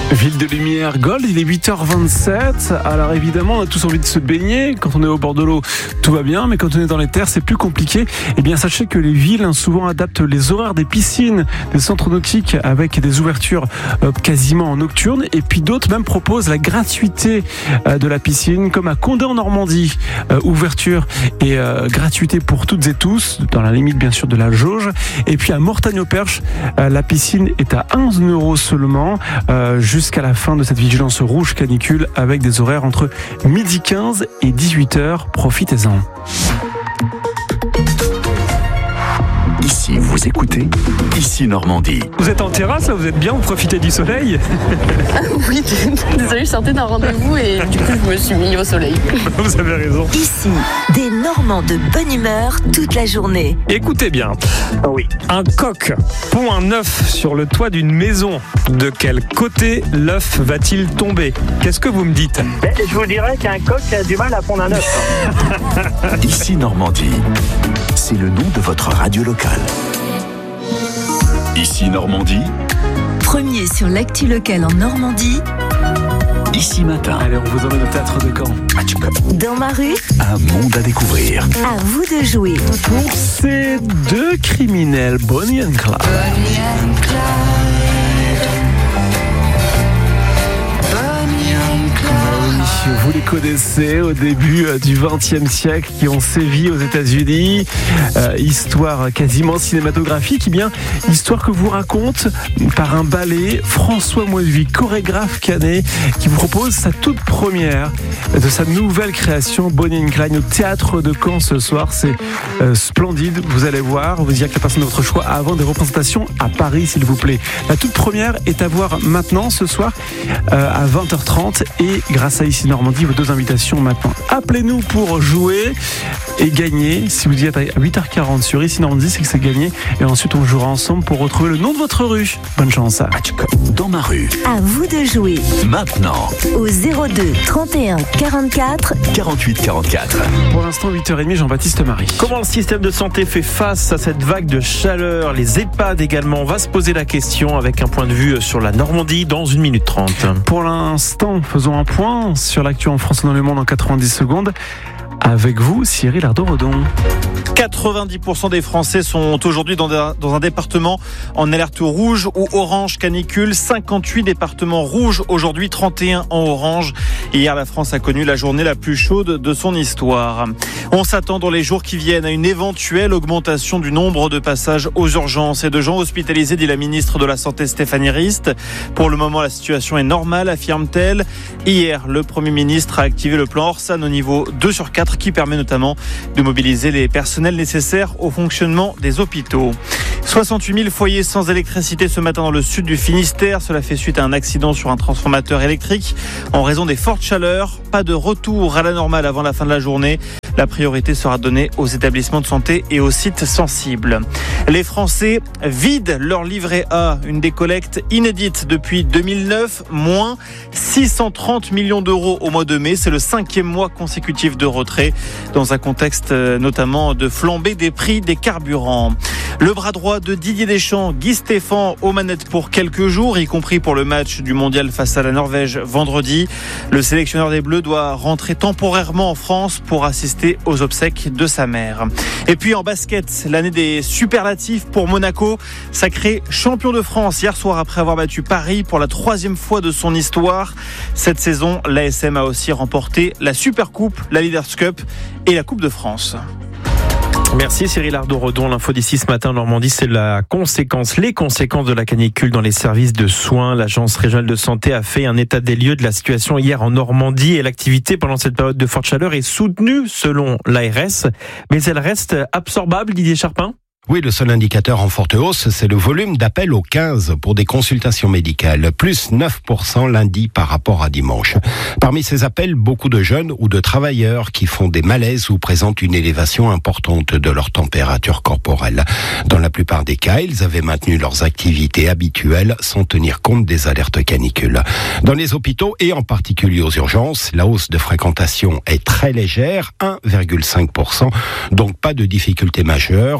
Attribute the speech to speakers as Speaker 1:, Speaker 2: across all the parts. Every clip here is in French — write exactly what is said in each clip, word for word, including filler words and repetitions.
Speaker 1: Ville de lumière Gold, il est huit heures vingt-sept. Alors évidemment, on a tous envie de se baigner. Quand on est au bord de l'eau, tout va bien. Mais quand on est dans les terres, c'est plus compliqué. Eh bien, sachez que les villes hein, souvent adaptent les horaires des piscines, des centres nautiques avec des ouvertures euh, quasiment nocturnes. Et puis d'autres même proposent la gratuité euh, de la piscine, comme à Condé en Normandie. Euh, ouverture et euh, gratuité pour toutes et tous, dans la limite bien sûr de la jauge. Et puis à Mortagne-au-Perche, euh, la piscine est à un euro seulement. Euh, jusqu'à la fin de cette vigilance rouge canicule avec des horaires entre midi quinze et dix-huit heures. Profitez-en.
Speaker 2: Ici, vous écoutez Ici Normandie.
Speaker 1: Vous êtes en terrasse, là, vous êtes bien, vous profitez du soleil?
Speaker 3: Oui, désolé, je sortais d'un rendez-vous et du coup, je me suis mis au soleil.
Speaker 1: Vous avez raison.
Speaker 4: Ici, des Normands de bonne humeur toute la journée.
Speaker 1: Écoutez bien.
Speaker 5: Oui.
Speaker 1: Un coq pond un œuf sur le toit d'une maison. De quel côté l'œuf va-t-il tomber? Qu'est-ce que vous me dites?
Speaker 5: Ben, je vous dirais qu'un coq a du mal à pondre un œuf.
Speaker 2: Ici Normandie, c'est le nom de votre radio locale. Ici Normandie,
Speaker 4: Premier sur l'actu locale en Normandie,
Speaker 2: Ici Matin,
Speaker 1: Allez, on vous emmène au théâtre de Caen.
Speaker 4: dans ma rue,
Speaker 2: un monde à découvrir.
Speaker 4: à vous de jouer.
Speaker 1: Pour ces deux criminels, Bonnie and Clyde. Vous les connaissez au début du vingtième siècle, qui ont sévi aux États-Unis. Euh, histoire quasiment cinématographique. Eh bien, histoire que vous raconte par un ballet François Moisevy, chorégraphe canet, qui vous propose sa toute première de sa nouvelle création, Bonnie and Clyde, au théâtre de Caen ce soir. C'est euh, splendide. Vous allez voir. Vous direz que la personne de votre choix avant des représentations à Paris, s'il vous plaît. La toute première est à voir maintenant ce soir euh, à vingt heures trente et grâce à Ici Normandie, vos deux invitations maintenant. Appelez-nous pour jouer et gagner. Si vous dites à huit heures quarante sur Ici Normandie, c'est que c'est gagné. Et ensuite, on jouera ensemble pour retrouver le nom de votre rue. Bonne chance.
Speaker 2: Dans ma rue,
Speaker 4: À vous de jouer
Speaker 2: maintenant,
Speaker 4: au zéro deux trente et un quarante-quatre.
Speaker 2: quarante-huit quarante-quatre.
Speaker 1: Pour l'instant, huit heures trente, Jean-Baptiste Marie.
Speaker 6: Comment le système de santé fait face à cette vague de chaleur? Les EHPAD également. On va se poser la question avec un point de vue sur la Normandie dans une minute trente.
Speaker 1: Pour l'instant, faisons un point sur l'actu en France et dans le monde en quatre-vingt-dix secondes. Avec vous, Cyril Ardo-Redon.
Speaker 6: quatre-vingt-dix pour cent des Français sont aujourd'hui dans un, dans un département en alerte rouge ou orange canicule. cinquante-huit départements rouges aujourd'hui, trente et un en orange. Hier, la France a connu la journée la plus chaude de son histoire. On s'attend dans les jours qui viennent à une éventuelle augmentation du nombre de passages aux urgences et de gens hospitalisés, dit la ministre de la Santé Stéphanie Rist. Pour le moment, la situation est normale, affirme-t-elle. Hier, le Premier ministre a activé le plan Orsan au niveau deux sur quatre qui permet notamment de mobiliser les personnels nécessaires au fonctionnement des hôpitaux. soixante-huit mille foyers sans électricité ce matin dans le sud du Finistère. Cela fait suite à un accident sur un transformateur électrique en raison des fortes chaleurs. Pas de retour à la normale avant la fin de la journée. La priorité sera donnée aux établissements de santé et aux sites sensibles. Les Français vident leur livret A, une décollecte inédite depuis deux mille neuf, moins six cent trente millions d'euros au mois de mai. C'est le cinquième mois consécutif de retrait, dans un contexte notamment de flambée des prix des carburants. Le bras droit de Didier Deschamps, Guy Stéphane, aux manettes pour quelques jours, y compris pour le match du mondial face à la Norvège vendredi. Le sélectionneur des Bleus doit rentrer temporairement en France pour assister aux obsèques de sa mère. Et puis en basket, l'année des superlatifs pour Monaco, sacré champion de France hier soir après avoir battu Paris pour la troisième fois de son histoire. Cette saison, l'A S M a aussi remporté la Supercoupe, la Leaders Cup et la Coupe de France. Merci Cyril Ardo-Redon. L'info d'ici ce matin en Normandie, c'est la conséquence, les conséquences de la canicule dans les services de soins. L'Agence régionale de santé a fait un état des lieux de la situation hier en Normandie et l'activité pendant cette période de forte chaleur est soutenue selon l'A R S, mais elle reste absorbable, Didier Charpin.
Speaker 7: Oui, le seul indicateur en forte hausse, c'est le volume d'appels au quinze pour des consultations médicales, plus neuf pour cent lundi par rapport à dimanche. Parmi ces appels, beaucoup de jeunes ou de travailleurs qui font des malaises ou présentent une élévation importante de leur température corporelle. Dans la plupart des cas, ils avaient maintenu leurs activités habituelles sans tenir compte des alertes canicules. Dans les hôpitaux et en particulier aux urgences, la hausse de fréquentation est très légère, un virgule cinq pour cent, donc pas de difficulté majeure sur la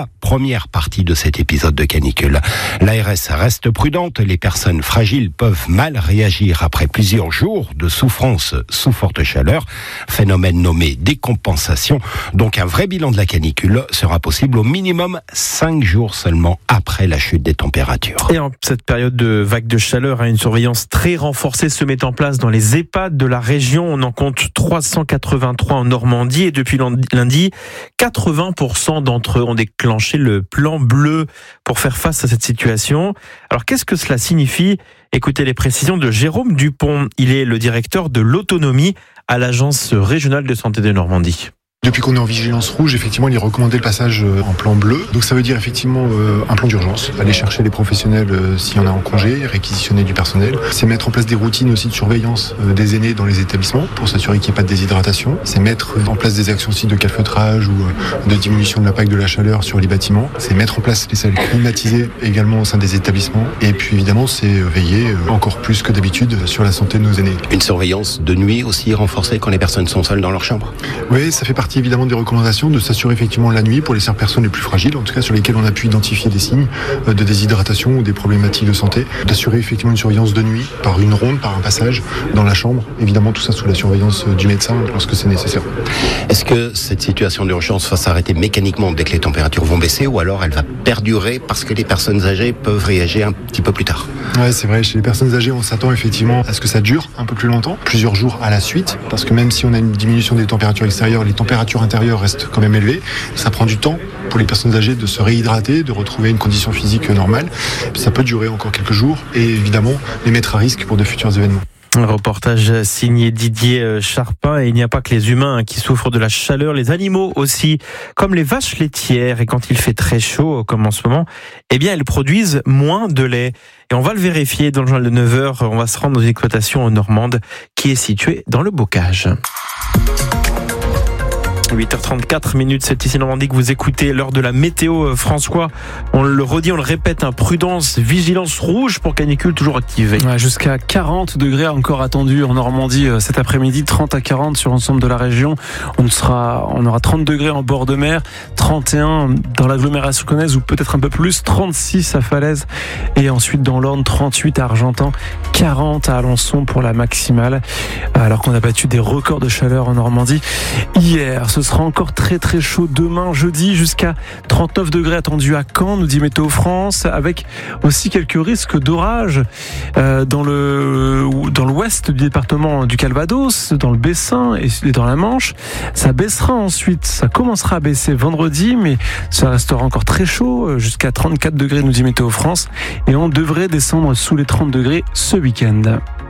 Speaker 7: la première partie de cet épisode de canicule. L'A R S reste prudente, les personnes fragiles peuvent mal réagir après plusieurs jours de souffrance sous forte chaleur, phénomène nommé décompensation. Donc un vrai bilan de la canicule sera possible au minimum cinq jours seulement après la chute des températures.
Speaker 1: Et en cette période de vague de chaleur, une surveillance très renforcée se met en place dans les EHPAD de la région. On en compte trois cent quatre-vingt-trois en Normandie et depuis lundi, quatre-vingts pour cent d'entre eux ont déclenché le plan bleu pour faire face à cette situation. Alors qu'est-ce que cela signifie ? Écoutez les précisions de Jérôme Dupont. Il est le directeur de l'autonomie à l'Agence régionale de santé de Normandie.
Speaker 8: Depuis qu'on est en vigilance rouge, effectivement, il est recommandé le passage en plan bleu. Donc ça veut dire effectivement euh, un plan d'urgence, aller chercher les professionnels euh, s'il y en a en congé, réquisitionner du personnel. C'est mettre en place des routines aussi de surveillance euh, des aînés dans les établissements pour s'assurer qu'il n'y ait pas de déshydratation. C'est mettre en place des actions aussi de calfeutrage ou euh, de diminution de l'impact de la chaleur sur les bâtiments. C'est mettre en place les salles climatisées également au sein des établissements. Et puis évidemment, c'est veiller euh, encore plus que d'habitude sur la santé de nos aînés.
Speaker 7: Une surveillance de nuit aussi renforcée quand les personnes sont seules dans leur chambre ?
Speaker 8: Oui, ça fait partie évidemment des recommandations de s'assurer effectivement la nuit pour les personnes les plus fragiles, en tout cas sur lesquelles on a pu identifier des signes de déshydratation ou des problématiques de santé, d'assurer effectivement une surveillance de nuit par une ronde, par un passage dans la chambre, évidemment tout ça sous la surveillance du médecin lorsque c'est nécessaire.
Speaker 7: Est-ce que cette situation d'urgence va s'arrêter mécaniquement dès que les températures vont baisser ou alors elle va perdurer parce que les personnes âgées peuvent réagir un petit peu plus tard ?
Speaker 8: Ouais, c'est vrai, chez les personnes âgées on s'attend effectivement à ce que ça dure un peu plus longtemps, plusieurs jours à la suite, parce que même si on a une diminution des températures extérieures, les températures intérieures reste quand même élevé. Ça prend du temps pour les personnes âgées de se réhydrater, de retrouver une condition physique normale. Ça peut durer encore quelques jours et évidemment les mettre à risque pour de futurs événements.
Speaker 1: Un reportage signé Didier Charpin. Et il n'y a pas que les humains qui souffrent de la chaleur, les animaux aussi, comme les vaches laitières. Et quand il fait très chaud, comme en ce moment, eh bien elles produisent moins de lait. Et on va le vérifier dans le journal de neuf heures. On va se rendre dans une exploitation normande qui est située dans le Bocage. huit heures trente-quatre minutes, c'est ici Normandie que vous écoutez l'heure de la météo. François, on le redit, on le répète, hein, prudence, vigilance rouge pour canicule toujours activée.
Speaker 9: Ouais, jusqu'à quarante degrés encore attendus en Normandie euh, cet après-midi, trente à quarante sur l'ensemble de la région. On sera, on aura trente degrés en bord de mer, trente et un dans l'agglomération caennaise ou peut-être un peu plus, trente-six à Falaise et ensuite dans l'Orne, trente-huit à Argentan, quarante à Alençon pour la maximale, alors qu'on a battu des records de chaleur en Normandie hier. Ce sera encore très très chaud demain jeudi, jusqu'à trente-neuf degrés attendus à Caen, nous dit Météo France, avec aussi quelques risques d'orage euh, dans le dans l'ouest du département du Calvados, dans le Bessin et dans la Manche. Ça baissera ensuite, ça commencera à baisser vendredi, mais ça restera encore très chaud, jusqu'à trente-quatre degrés, nous dit Météo France, et on devrait descendre sous les trente degrés ce week-end.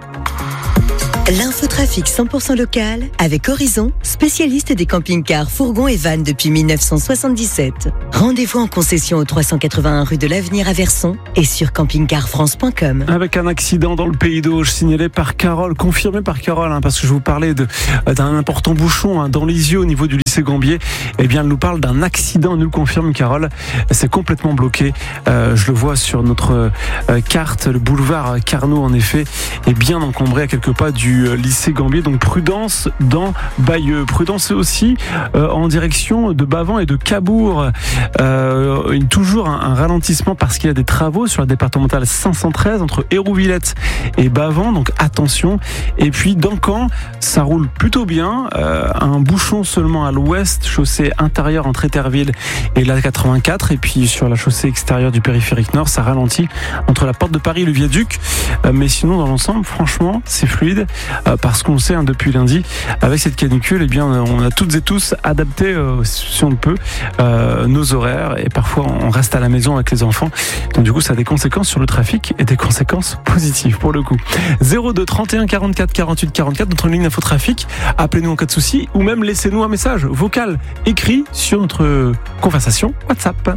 Speaker 4: L'infotrafic cent pour cent local avec Horizon, spécialiste des camping-cars, fourgons et vannes depuis dix-neuf cent soixante-dix-sept. Rendez-vous en concession au trois cent quatre-vingt-un rue de l'Avenir à Verson et sur camping car france point com.
Speaker 9: Avec un accident dans le Pays d'Auge signalé par Carole, confirmé par Carole, hein, parce que je vous parlais de, d'un important bouchon hein, dans les yeux au niveau du lycée Gambier. Eh bien, elle nous parle d'un accident, nous le confirme Carole. C'est complètement bloqué. Euh, je le vois sur notre euh, carte, le boulevard Carnot en effet est bien encombré à quelques pas du lycée Gambier, donc prudence dans Bayeux. Prudence aussi euh, en direction de Bavans et de Cabourg. Euh, une, toujours un, un ralentissement parce qu'il y a des travaux sur la départementale cinq cent treize entre Hérouvillette et Bavans, donc attention. Et puis dans Caen, ça roule plutôt bien. Euh, un bouchon seulement à l'ouest, chaussée intérieure entre Éterville et la quatre-vingt-quatre. Et puis sur la chaussée extérieure du périphérique nord, ça ralentit entre la porte de Paris et le viaduc. Euh, mais sinon, dans l'ensemble, franchement, c'est fluide. Euh, parce qu'on sait hein, depuis lundi, avec cette canicule, eh bien, on a toutes et tous adapté, euh, si on le peut, euh, nos horaires et parfois on reste à la maison avec les enfants. Donc du coup, ça a des conséquences sur le trafic et des conséquences positives pour le coup. zéro deux trente et un quarante-quatre quarante-huit quarante-quatre, notre ligne d'infotrafic. Appelez-nous en cas de souci ou même laissez-nous un message vocal écrit sur notre conversation WhatsApp.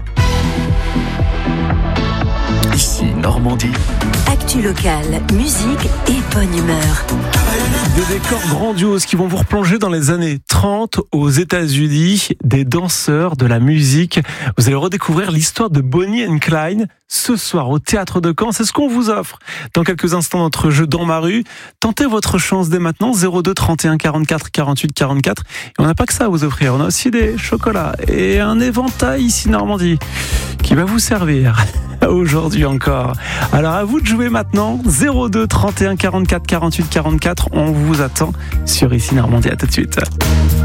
Speaker 2: Ici Normandie.
Speaker 4: Actu locale, musique et bonne humeur.
Speaker 9: Des décors grandioses qui vont vous replonger dans les années trente aux États-Unis, des danseurs de la musique. Vous allez redécouvrir l'histoire de Bonnie and Clyde
Speaker 1: ce soir au Théâtre de Caen. C'est ce qu'on vous offre dans quelques instants, notre jeu Dans ma rue. Tentez votre chance dès maintenant, zéro deux trente et un quarante-quatre quarante-huit quarante-quatre. Et on n'a pas que ça à vous offrir, on a aussi des chocolats et un éventail ici Normandie qui va vous servir aujourd'hui encore. Alors à vous de jouer maintenant, zéro deux trente et un quarante-quatre quarante-huit quarante-quatre. On vous attend sur Ici Normandie. À tout de suite.